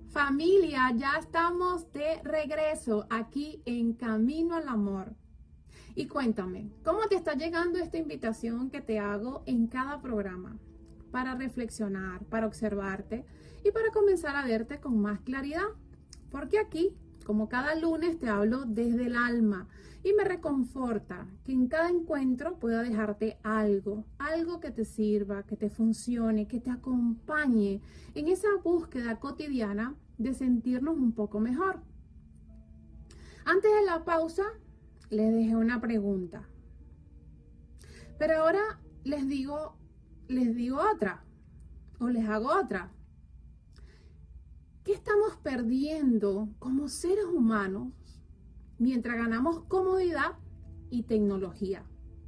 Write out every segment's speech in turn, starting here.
Familia, ya estamos de regreso aquí en Camino al Amor. Y cuéntame, ¿cómo te está llegando esta invitación que te hago en cada programa? Para reflexionar, para observarte y para comenzar a verte con más claridad. Porque aquí, como cada lunes, te hablo desde el alma y me reconforta que en cada encuentro pueda dejarte algo que te sirva, que te funcione, que te acompañe en esa búsqueda cotidiana de sentirnos un poco mejor. Antes de la pausa, les dejé una pregunta. Pero ahora les digo otra, o les hago otra. ¿Qué estamos perdiendo como seres humanos mientras ganamos comodidad y tecnología?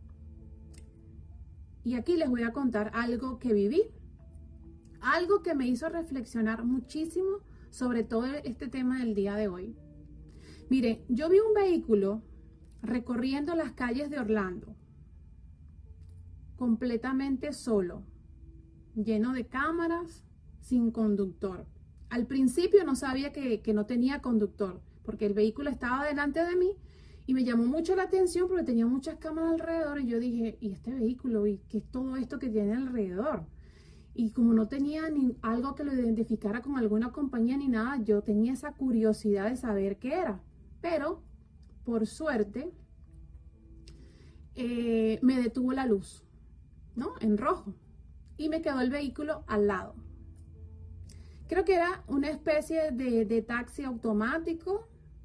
Y aquí les voy a contar algo que viví, algo que me hizo reflexionar muchísimo sobre todo este tema del día de hoy. Mire, yo vi un vehículo recorriendo las calles de Orlando, completamente solo, lleno de cámaras, sin conductor. Al principio no sabía que no tenía conductor, porque el vehículo estaba delante de mí y me llamó mucho la atención porque tenía muchas cámaras alrededor y yo dije, ¿y este vehículo? ¿Y qué es todo esto que tiene alrededor? Y como no tenía ni algo que lo identificara con alguna compañía ni nada, yo tenía esa curiosidad de saber qué era. Pero, por suerte, me detuvo la luz, ¿no? En rojo. Y me quedó el vehículo al lado. Creo que era una especie de taxi automático.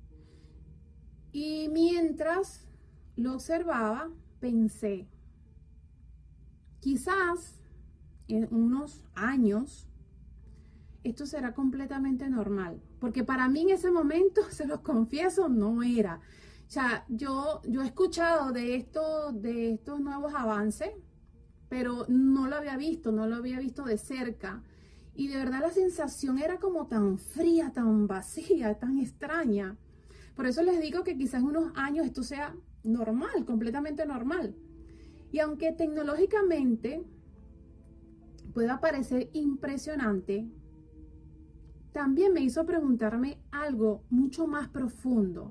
Y mientras lo observaba, pensé, quizás en unos años esto será completamente normal. Porque para mí en ese momento, se los confieso, no era. O sea, yo he escuchado de estos nuevos avances, pero no lo había visto de cerca. Y de verdad la sensación era como tan fría, tan vacía, tan extraña. Por eso les digo que quizás en unos años esto sea normal, completamente normal. Y aunque tecnológicamente pueda parecer impresionante, también me hizo preguntarme algo mucho más profundo.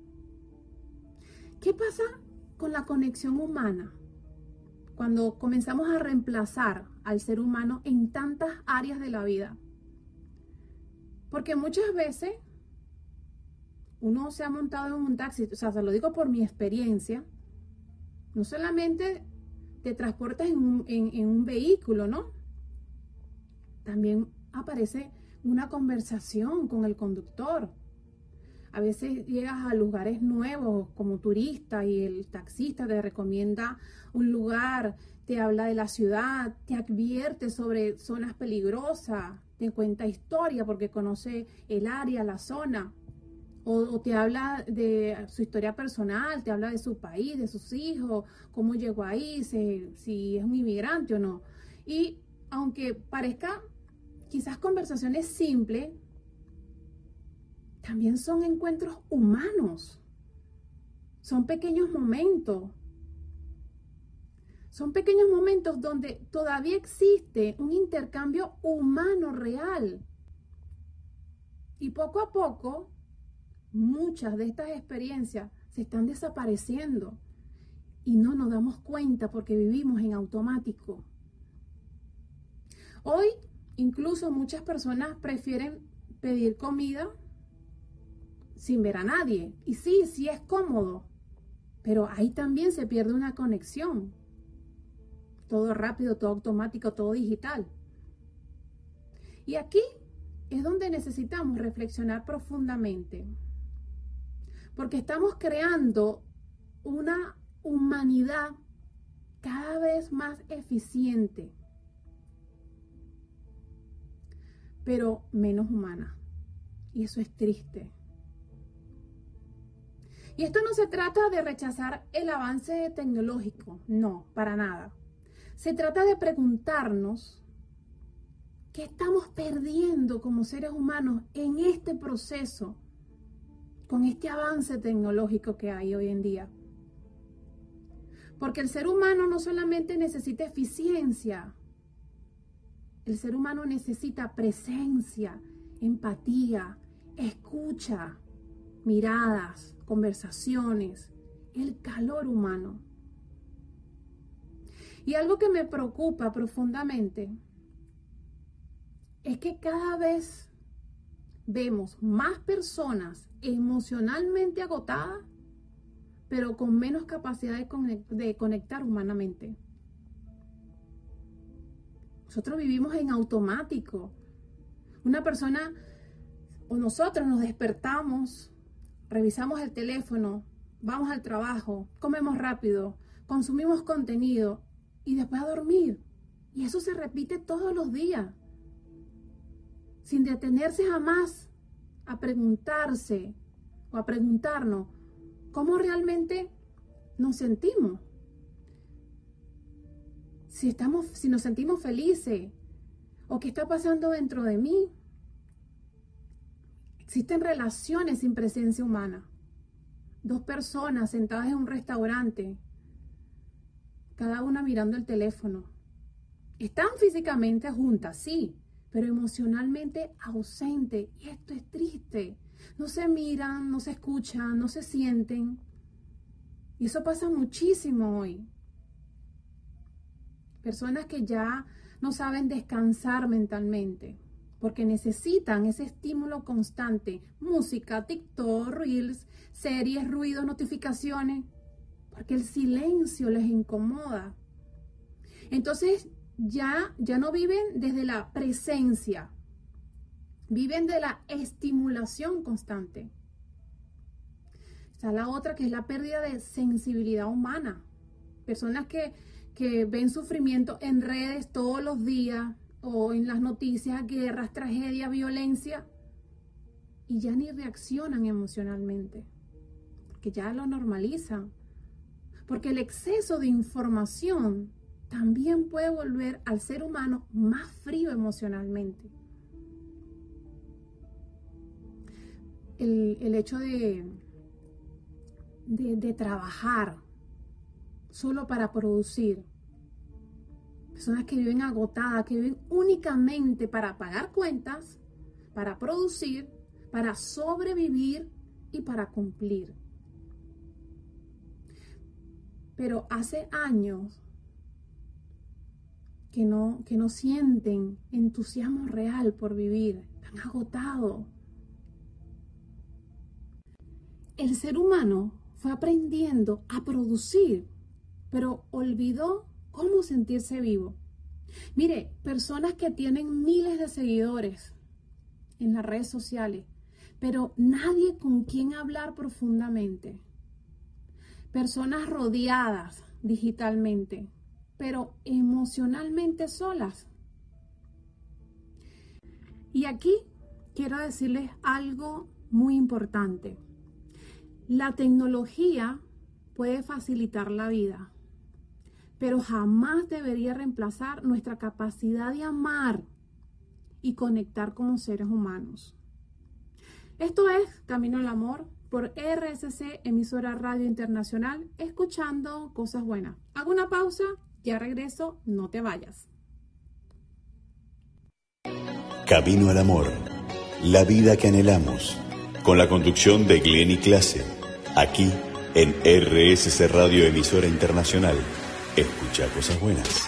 ¿Qué pasa con la conexión humana cuando comenzamos a reemplazar al ser humano en tantas áreas de la vida? Porque muchas veces uno se ha montado en un taxi, o sea, se lo digo por mi experiencia, no solamente te transportas en un vehículo, ¿no? También aparece una conversación con el conductor. A veces llegas a lugares nuevos como turista y el taxista te recomienda un lugar, te habla de la ciudad, te advierte sobre zonas peligrosas, te cuenta historia porque conoce el área, la zona. O te habla de su historia personal, te habla de su país, de sus hijos, cómo llegó ahí, si es un inmigrante o no. Y aunque parezca quizás conversaciones simples, también son encuentros humanos. Son pequeños momentos. Son pequeños momentos donde todavía existe un intercambio humano real. Y poco a poco, muchas de estas experiencias se están desapareciendo y no nos damos cuenta porque vivimos en automático. Hoy, incluso muchas personas prefieren pedir comida sin ver a nadie. Y sí es cómodo, pero ahí también se pierde una conexión. Todo rápido, todo automático, todo digital. Y aquí es donde necesitamos reflexionar profundamente. Porque estamos creando una humanidad cada vez más eficiente, pero menos humana. Y eso es triste. Y esto no se trata de rechazar el avance tecnológico, no, para nada. Se trata de preguntarnos qué estamos perdiendo como seres humanos en este proceso, con este avance tecnológico que hay hoy en día. Porque el ser humano no solamente necesita eficiencia, el ser humano necesita presencia empatía, escucha, miradas, conversaciones, el calor humano. Y algo que me preocupa profundamente es que cada vez vemos más personas emocionalmente agotadas, pero con menos capacidad de conectar humanamente. Nosotros vivimos en automático. Una persona o nosotros nos despertamos, revisamos el teléfono, vamos al trabajo, comemos rápido, consumimos contenido y después a dormir. Y eso se repite todos los días, sin detenerse jamás a preguntarse o a preguntarnos cómo realmente nos sentimos. Si nos sentimos felices o qué está pasando dentro de mí. Existen relaciones sin presencia humana. Dos personas sentadas en un restaurante, cada una mirando el teléfono. Están físicamente juntas, sí, pero emocionalmente ausentes. Y esto es triste. No se miran, no se escuchan, no se sienten. Y eso pasa muchísimo hoy. Personas que ya no saben descansar mentalmente, porque necesitan ese estímulo constante. Música, TikTok, Reels, series, ruidos, notificaciones, porque el silencio les incomoda. Entonces ya no viven desde la presencia, viven de la estimulación constante. Está la otra, que es la pérdida de sensibilidad humana. Personas que ven sufrimiento en redes todos los días o en las noticias, guerras, tragedias, violencia, y ya ni reaccionan emocionalmente, porque ya lo normalizan. Porque el exceso de información también puede volver al ser humano más frío emocionalmente. El hecho de trabajar solo para producir. Personas que viven agotadas, que viven únicamente para pagar cuentas, para producir, para sobrevivir y para cumplir. Pero hace años que no sienten entusiasmo real por vivir, están agotados. El ser humano fue aprendiendo a producir, pero olvidó cómo sentirse vivo. Mire, personas que tienen miles de seguidores en las redes sociales, pero nadie con quien hablar profundamente. Personas rodeadas digitalmente, pero emocionalmente solas. Y aquí quiero decirles algo muy importante. La tecnología puede facilitar la vida, pero jamás debería reemplazar nuestra capacidad de amar y conectar como seres humanos. Esto es Camino al Amor por RSC, emisora Radio Internacional, escuchando cosas buenas. Hago una pausa, ya regreso, no te vayas. Camino al Amor, la vida que anhelamos, con la conducción de Glenny Clase, aquí en RSC Radio, emisora internacional. Escucha cosas buenas.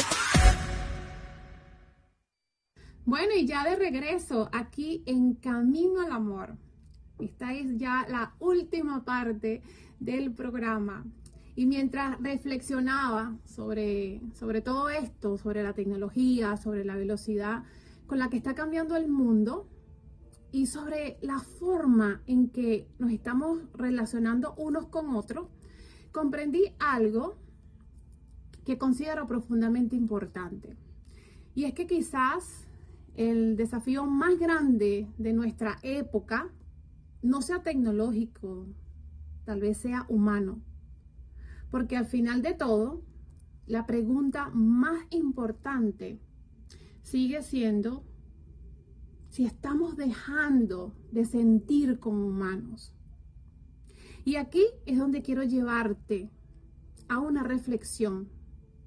Bueno, y ya de regreso aquí en Camino al Amor. Esta es ya la última parte del programa. Y mientras reflexionaba sobre todo esto, sobre la tecnología, sobre la velocidad con la que está cambiando el mundo y sobre la forma en que nos estamos relacionando unos con otros, comprendí algo que considero profundamente importante. Y es que quizás el desafío más grande de nuestra época no sea tecnológico, tal vez sea humano. Porque al final de todo, la pregunta más importante sigue siendo si estamos dejando de sentir como humanos. Y aquí es donde quiero llevarte a una reflexión.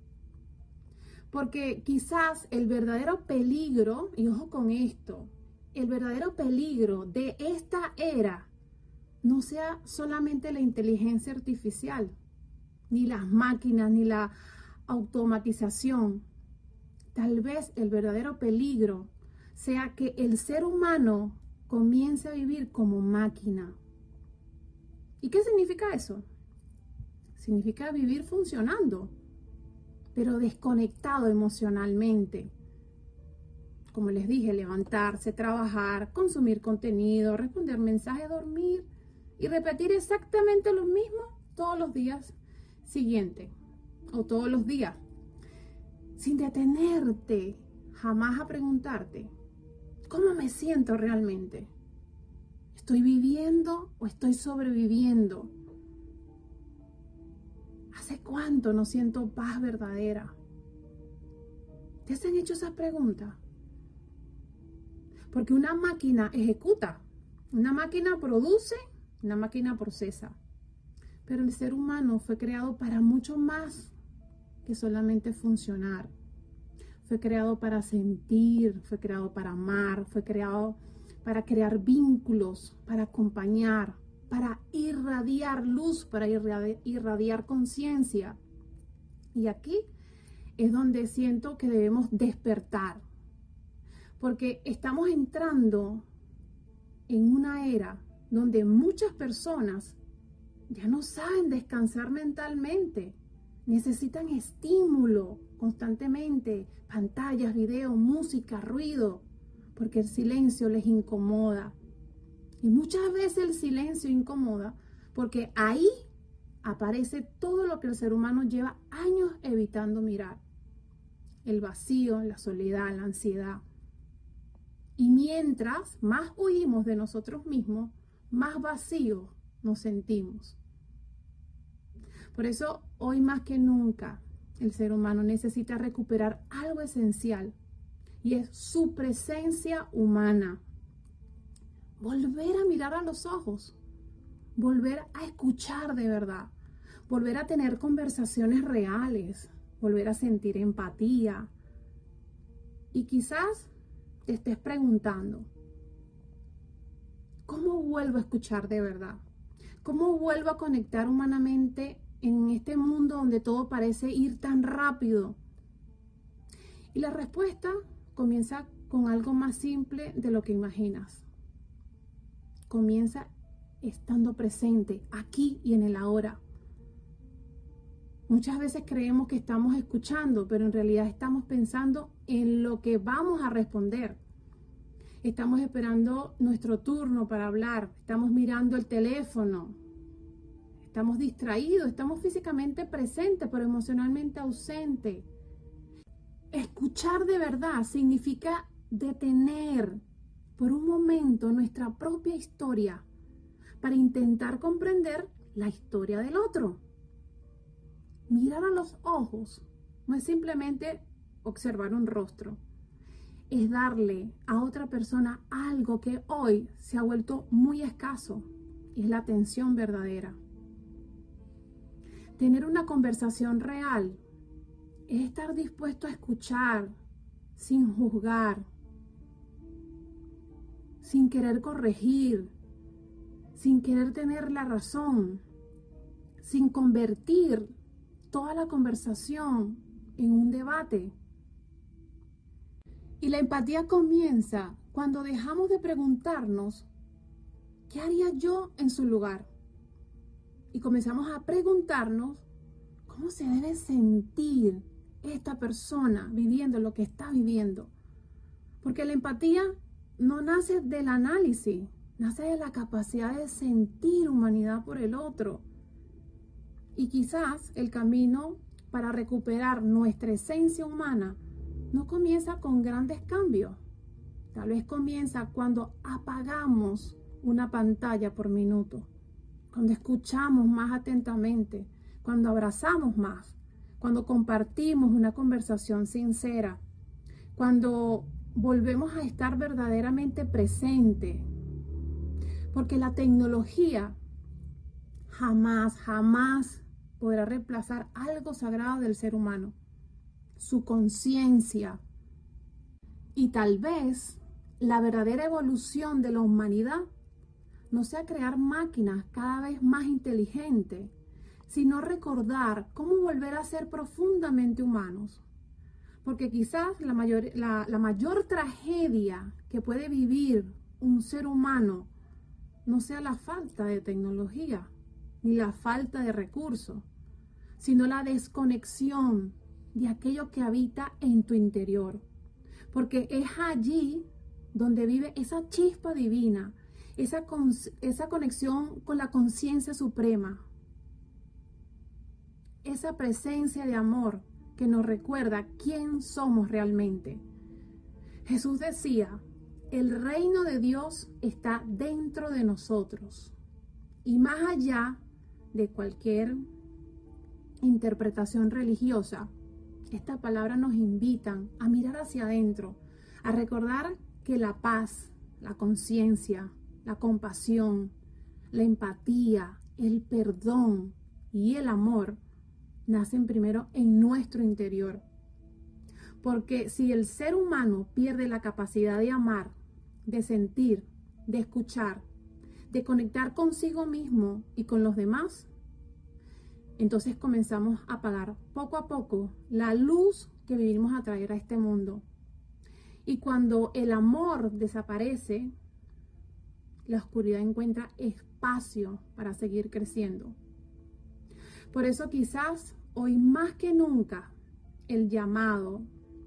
Porque quizás el verdadero peligro, y ojo con esto, el verdadero peligro de esta era no sea solamente la inteligencia artificial, ni las máquinas, ni la automatización. Tal vez el verdadero peligro sea que el ser humano comience a vivir como máquina. ¿Y qué significa eso? Significa vivir funcionando, pero desconectado emocionalmente. Como les dije, levantarse, trabajar, consumir contenido, responder mensajes, dormir y repetir exactamente lo mismo todos los días siguientes o todos los días, sin detenerte jamás a preguntarte, ¿cómo me siento realmente? ¿Estoy viviendo o estoy sobreviviendo? ¿Hace cuánto no siento paz verdadera? ¿Te has hecho esa pregunta? Porque una máquina ejecuta, una máquina produce, una máquina procesa. Pero el ser humano fue creado para mucho más que solamente funcionar. Fue creado para sentir, fue creado para amar, fue creado para crear vínculos, para acompañar, para irradiar luz, para irradiar conciencia. Y aquí es donde siento que debemos despertar, porque estamos entrando en una era donde muchas personas ya no saben descansar mentalmente, necesitan estímulo constantemente, pantallas, video, música, ruido, porque el silencio les incomoda. Y muchas veces el silencio incomoda porque ahí aparece todo lo que el ser humano lleva años evitando mirar. El vacío, la soledad, la ansiedad. Y mientras más huimos de nosotros mismos, más vacíos nos sentimos. Por eso, hoy más que nunca, el ser humano necesita recuperar algo esencial, y es su presencia humana. Volver a mirar a los ojos, volver a escuchar de verdad, volver a tener conversaciones reales, volver a sentir empatía. Y quizás te estés preguntando, ¿cómo vuelvo a escuchar de verdad? ¿Cómo vuelvo a conectar humanamente en este mundo donde todo parece ir tan rápido? Y la respuesta comienza con algo más simple de lo que imaginas. Comienza estando presente aquí y en el ahora. Muchas veces creemos que estamos escuchando, pero en realidad estamos pensando en lo que vamos a responder. Estamos esperando nuestro turno para hablar, estamos mirando el teléfono, estamos distraídos, estamos físicamente presentes, pero emocionalmente ausentes. Escuchar de verdad significa detener por un momento nuestra propia historia para intentar comprender la historia del otro. Mirar a los ojos no es simplemente observar un rostro, es darle a otra persona algo que hoy se ha vuelto muy escaso, es la atención verdadera. Tener una conversación real es estar dispuesto a escuchar sin juzgar, sin querer corregir, sin querer tener la razón, sin convertir toda la conversación en un debate. Y la empatía comienza cuando dejamos de preguntarnos, ¿qué haría yo en su lugar? Y comenzamos a preguntarnos, ¿cómo se debe sentir esta persona viviendo lo que está viviendo? Porque la empatía no nace del análisis, nace de la capacidad de sentir humanidad por el otro. Y quizás el camino para recuperar nuestra esencia humana no comienza con grandes cambios. Tal vez comienza cuando apagamos una pantalla por minuto, cuando escuchamos más atentamente, cuando abrazamos más, cuando compartimos una conversación sincera, cuando volvemos a estar verdaderamente presente. Porque la tecnología jamás podrá reemplazar algo sagrado del ser humano, su conciencia. Y tal vez la verdadera evolución de la humanidad no sea crear máquinas cada vez más inteligentes, sino recordar cómo volver a ser profundamente humanos. Porque quizás la mayor tragedia que puede vivir un ser humano no sea la falta de tecnología, ni la falta de recursos, sino la desconexión de aquello que habita en tu interior. Porque es allí donde vive esa chispa divina, esa conexión con la conciencia suprema, esa presencia de amor que nos recuerda quién somos realmente. Jesús decía, el reino de Dios está dentro de nosotros. Y más allá de cualquier interpretación religiosa, esta palabra nos invita a mirar hacia adentro, a recordar que la paz, la conciencia, la compasión, la empatía, el perdón y el amor nacen primero en nuestro interior. Porque si el ser humano pierde la capacidad de amar, de sentir, de escuchar, de conectar consigo mismo y con los demás, entonces comenzamos a apagar poco a poco la luz que vinimos a traer a este mundo. Y cuando el amor desaparece, la oscuridad encuentra espacio para seguir creciendo. Por eso quizás hoy más que nunca el llamado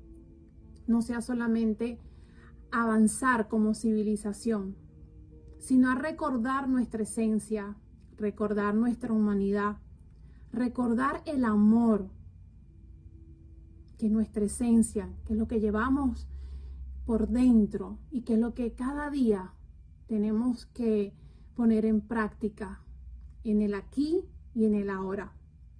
no sea solamente avanzar como civilización, sino a recordar nuestra esencia, recordar nuestra humanidad, recordar el amor, que es nuestra esencia, que es lo que llevamos por dentro y que es lo que cada día tenemos que poner en práctica en el aquí y en el ahora.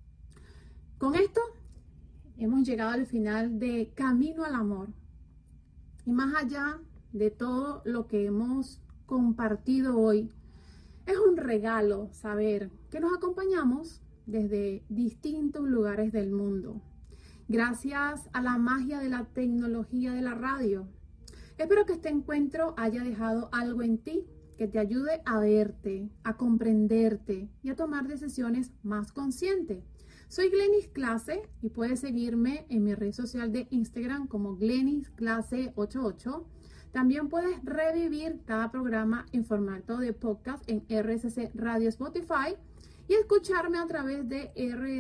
Con esto hemos llegado al final de Camino al Amor. Y más allá de todo lo que hemos compartido hoy, es un regalo saber que nos acompañamos desde distintos lugares del mundo, gracias a la magia de la tecnología de la radio. Espero que este encuentro haya dejado algo en ti que te ayude a verte, a comprenderte y a tomar decisiones más conscientes. Soy Glenis Clase y puedes seguirme en mi red social de Instagram como Glenis Clase 88. También puedes revivir cada programa en formato de podcast en RSC Radio Spotify y escucharme a través de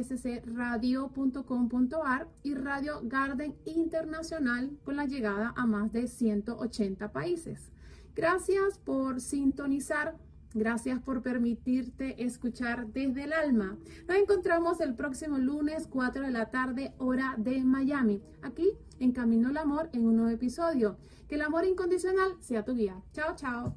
rscradio.com.ar y Radio Garden Internacional con la llegada a más de 180 países. Gracias por sintonizar. Gracias por permitirte escuchar desde el alma. Nos encontramos el próximo lunes 4 de la tarde, hora de Miami, aquí en Camino al Amor en un nuevo episodio. Que el amor incondicional sea tu guía. Chao, chao.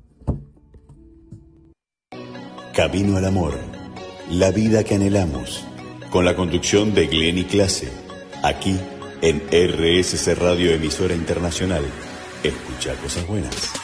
Camino al Amor, la vida que anhelamos, con la conducción de Glenny Clase, aquí en RSC Radio Emisora Internacional. Escucha cosas buenas.